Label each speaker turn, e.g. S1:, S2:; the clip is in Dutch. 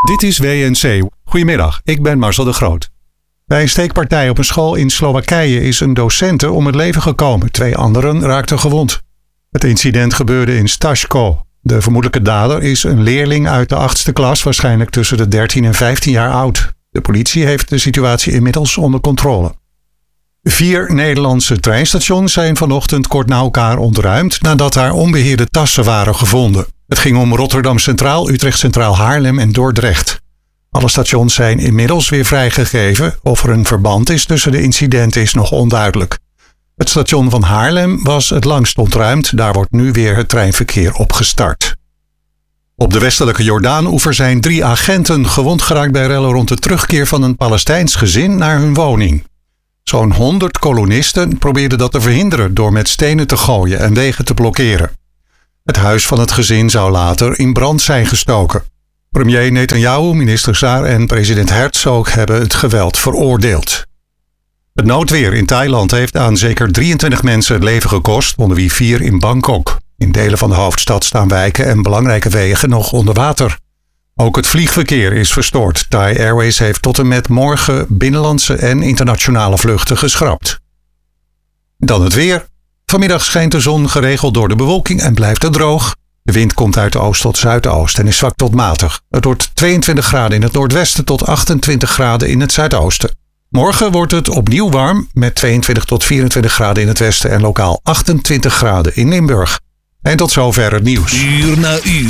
S1: Dit is WNC. Goedemiddag, ik ben Marcel de Groot. Bij een steekpartij op een school in Slowakije is een docente om het leven gekomen. 2 anderen raakten gewond. Het incident gebeurde in Staško. De vermoedelijke dader is een leerling uit de 8e klas, waarschijnlijk tussen de 13 en 15 jaar oud. De politie heeft de situatie inmiddels onder controle. 4 Nederlandse treinstations zijn vanochtend kort na elkaar ontruimd nadat daar onbeheerde tassen waren gevonden. Het ging om Rotterdam Centraal, Utrecht Centraal, Haarlem en Dordrecht. Alle stations zijn inmiddels weer vrijgegeven. Of er een verband is tussen de incidenten is nog onduidelijk. Het station van Haarlem was het langst ontruimd. Daar wordt nu weer het treinverkeer opgestart. Op de westelijke Jordaanoever zijn 3 agenten gewond geraakt bij rellen rond de terugkeer van een Palestijns gezin naar hun woning. Zo'n 100 kolonisten probeerden dat te verhinderen door met stenen te gooien en wegen te blokkeren. Het huis van het gezin zou later in brand zijn gestoken. Premier Netanyahu, minister Saar en president Herzog hebben het geweld veroordeeld. Het noodweer in Thailand heeft aan zeker 23 mensen het leven gekost, onder wie 4 in Bangkok. In delen van de hoofdstad staan wijken en belangrijke wegen nog onder water. Ook het vliegverkeer is verstoord. Thai Airways heeft tot en met morgen binnenlandse en internationale vluchten geschrapt. Dan het weer. Vanmiddag schijnt de zon geregeld door de bewolking en blijft het droog. De wind komt uit de oost tot zuidoost en is zwak tot matig. Het wordt 22 graden in het noordwesten tot 28 graden in het zuidoosten. Morgen wordt het opnieuw warm met 22 tot 24 graden in het westen en lokaal 28 graden in Limburg. En tot zover het nieuws.
S2: Uur na uur.